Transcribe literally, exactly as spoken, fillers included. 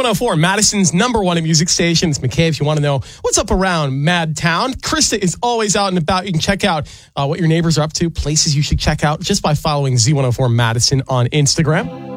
one oh four, Madison's number one music station. It's McKay. If you want to know what's up around Madtown, Krista is always out and about. You can check out uh, what your neighbors are up to, places you should check out just by following Z one oh four Madison on Instagram.